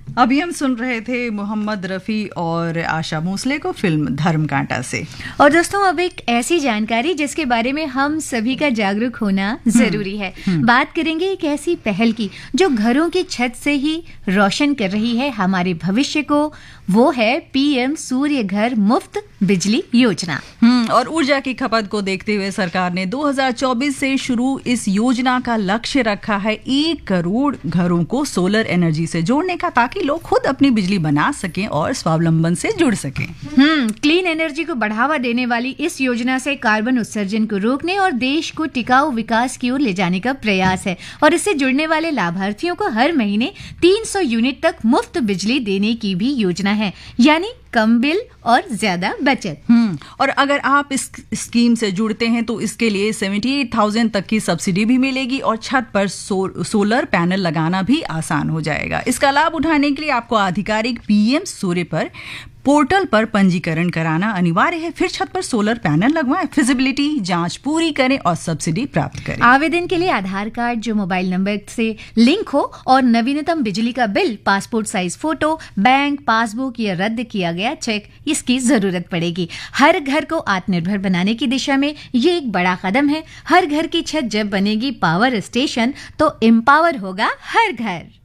अभी हम सुन रहे थे मोहम्मद रफ़ी और आशा भोसले को फिल्म धर्मकांटा से। और दोस्तों, अब एक ऐसी जानकारी जिसके बारे में हम सभी का जागरूक होना जरूरी है। बात करेंगे एक ऐसी पहल की जो घरों की छत से ही रोशन कर रही है हमारे भविष्य को। वो है पीएम सूर्य घर मुफ्त बिजली योजना। और ऊर्जा की खपत को देखते हुए सरकार ने 2024 से शुरू इस योजना का लक्ष्य रखा है 1 करोड़ घरों को सोलर एनर्जी से जोड़ने का, ताकि लोग खुद अपनी बिजली बना सकें और स्वावलंबन से जुड़ सकें। क्लीन एनर्जी को बढ़ावा देने वाली इस योजना से कार्बन उत्सर्जन को रोकने और देश को टिकाऊ विकास की ओर ले जाने का प्रयास है। और इससे जुड़ने वाले लाभार्थियों को हर महीने 300 यूनिट तक मुफ्त बिजली देने की भी योजना है, यानी कम बिल और ज्यादा बचत। और अगर आप इस स्कीम से जुड़ते हैं तो इसके लिए 78,000 तक की सब्सिडी भी मिलेगी और छत पर सोलर पैनल लगाना भी आसान हो जाएगा। इसका लाभ उठाने के लिए आपको आधिकारिक पीएम सूर्य पर पोर्टल पर पंजीकरण कराना अनिवार्य है। फिर छत पर सोलर पैनल लगवाएं, फिजिबिलिटी जांच पूरी करें और सब्सिडी प्राप्त करें। आवेदन के लिए आधार कार्ड जो मोबाइल नंबर से लिंक हो और नवीनतम बिजली का bill, passport size photo, bank passbook या रद्द किया गया चेक, इसकी जरूरत पड़ेगी। हर घर को आत्मनिर्भर बनाने की दिशा में ये एक बड़ा कदम है। हर घर की छत जब बनेगी पावर स्टेशन तो एम्पावर होगा हर घर।